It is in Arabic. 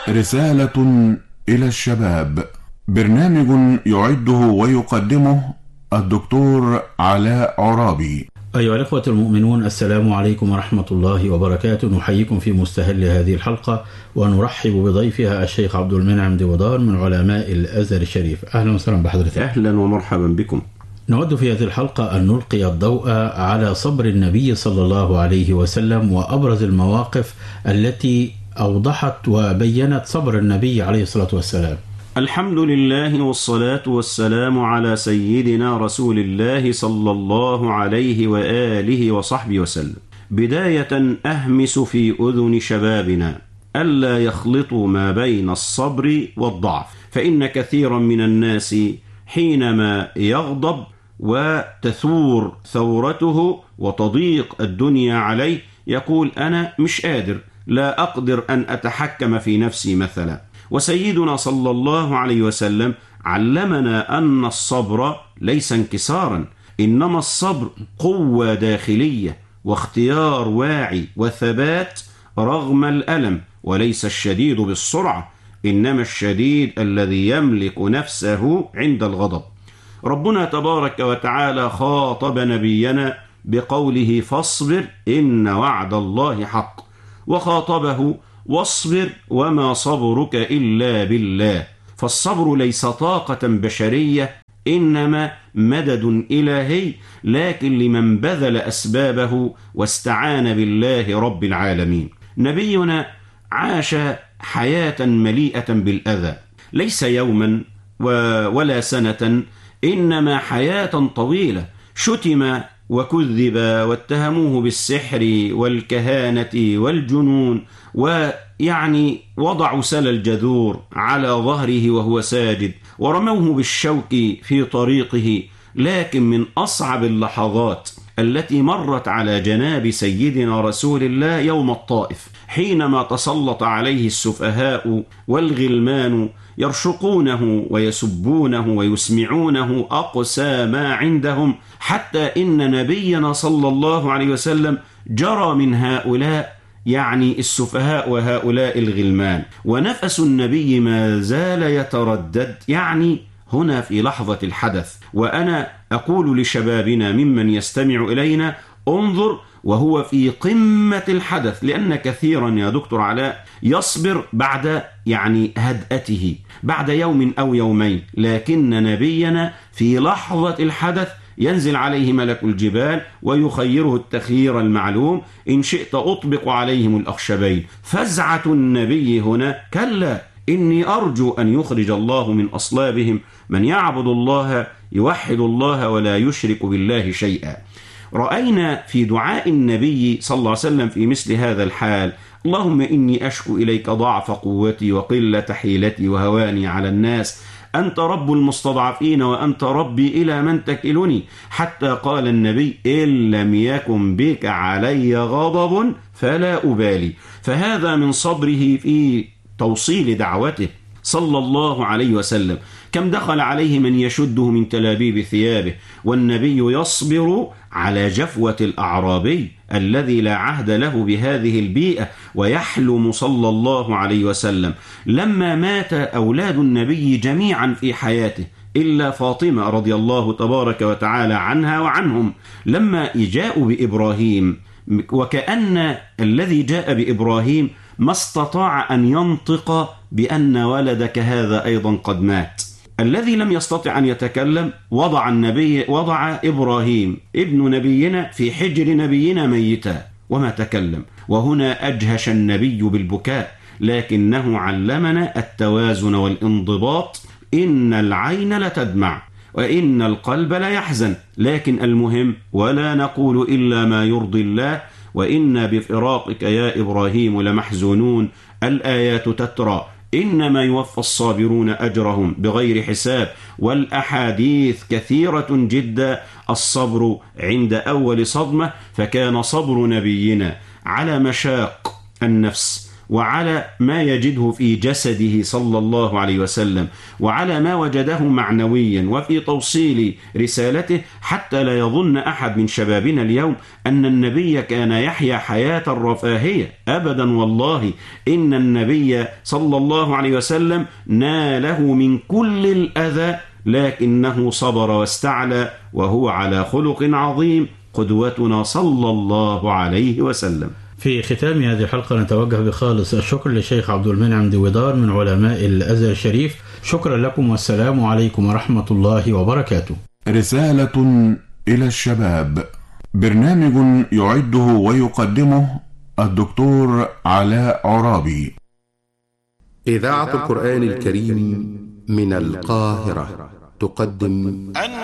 رسالة إلى الشباب، برنامج يعده ويقدمه الدكتور علاء عرابي. أيها الأخوة المؤمنون، السلام عليكم ورحمة الله وبركاته. نحييكم في مستهل هذه الحلقة ونرحب بضيفها الشيخ عبد المنعم ديودار من علماء الأزهر الشريف. أهلا وسهلا بحضرتك. أهلا ومرحبا بكم. نود في هذه الحلقة أن نلقي الضوء على صبر النبي صلى الله عليه وسلم وأبرز المواقف التي أوضحت وبينت صبر النبي عليه الصلاة والسلام. الحمد لله والصلاة والسلام على سيدنا رسول الله صلى الله عليه وآله وصحبه وسلم. بداية أهمس في أذن شبابنا ألا يخلطوا ما بين الصبر والضعف، فإن كثيرا من الناس حينما يغضب وتثور ثورته وتضيق الدنيا عليه يقول أنا مش قادر، لا أقدر أن أتحكم في نفسي مثلا. وسيدنا صلى الله عليه وسلم علمنا أن الصبر ليس انكسارا، إنما الصبر قوة داخلية واختيار واعي وثبات رغم الألم، وليس الشديد بالسرعة، إنما الشديد الذي يملك نفسه عند الغضب. ربنا تبارك وتعالى خاطب نبينا بقوله فاصبر إن وعد الله حق، وخاطبه واصبر وما صبرك إلا بالله. فالصبر ليس طاقة بشرية، إنما مدد إلهي، لكن لمن بذل أسبابه واستعان بالله رب العالمين. نبينا عاش حياة مليئة بالأذى، ليس يوما ولا سنة، إنما حياة طويلة. شتم وكذب واتهموه بالسحر والكهانة والجنون، ويعني وضعوا سل الجذور على ظهره وهو ساجد، ورموه بالشوك في طريقه. لكن من أصعب اللحظات التي مرت على جناب سيدنا رسول الله يوم الطائف، حينما تسلط عليه السفهاء والغلمان يرشقونه ويسبونه ويسمعونه أقسى ما عندهم، حتى إن نبينا صلى الله عليه وسلم جرى من هؤلاء يعني السفهاء وهؤلاء الغلمان، ونفس النبي ما زال يتردد يعني هنا في لحظة الحدث. وأنا أقول لشبابنا ممن يستمع إلينا انظر وهو في قمة الحدث، لأن كثيرا يا دكتور علاء يصبر بعد يعني هدأته بعد يوم أو يومين، لكن نبينا في لحظة الحدث ينزل عليه ملك الجبال ويخيره التخيير المعلوم، إن شئت أطبق عليهم الأخشبين. فزعة النبي هنا كلا، إني أرجو أن يخرج الله من أصلابهم من يعبد الله يوحد الله ولا يشرك بالله شيئا. رأينا في دعاء النبي صلى الله عليه وسلم في مثل هذا الحال اللهم إني أشكو إليك ضعف قوتي وقلة حيلتي وهواني على الناس، أنت رب المستضعفين وأنت ربي إلى من تكلني. حتى قال النبي إن لم يكن بك علي غضب فلا أبالي. فهذا من صبره في توصيل دعوته صلى الله عليه وسلم. كم دخل عليه من يشده من تلابيب ثيابه والنبي يصبر على جفوة الأعرابي الذي لا عهد له بهذه البيئة، ويحلم صلى الله عليه وسلم. لما مات أولاد النبي جميعا في حياته إلا فاطمة رضي الله تبارك وتعالى عنها وعنهم، لما جاءوا بإبراهيم وكأن الذي جاء بإبراهيم ما استطاع أن ينطق بأن ولدك هذا أيضا قد مات. الذي لم يستطع أن يتكلم وضع إبراهيم ابن نبينا في حجر نبينا ميتا وما تكلم. وهنا أجهش النبي بالبكاء، لكنه علمنا التوازن والانضباط. إن العين لتدمع وإن القلب لا يحزن، لكن المهم ولا نقول إلا ما يرضي الله. وإن بفراقك يا إبراهيم لمحزونون، الآيات تترى إنما يوفى الصابرون أجرهم بغير حساب. والأحاديث كثيرة جدا. الصبر عند أول صدمة، فكان صبر نبينا على مشاق النفس وعلى ما يجده في جسده صلى الله عليه وسلم، وعلى ما وجده معنويا، وفي توصيل رسالته، حتى لا يظن أحد من شبابنا اليوم أن النبي كان يحيا حياة الرفاهية. أبدا والله، إن النبي صلى الله عليه وسلم ناله من كل الأذى، لكنه صبر واستعلى، وهو على خلق عظيم، قدوتنا صلى الله عليه وسلم. في ختام هذه الحلقة نتوجه بخالص الشكر للشيخ عبد المنعم دويدار من علماء الأزهر الشريف. شكرا لكم والسلام عليكم ورحمة الله وبركاته. رسالة إلى الشباب، برنامج يعده ويقدمه الدكتور علاء عرابي. إذاعة القرآن الكريم من القاهرة تقدم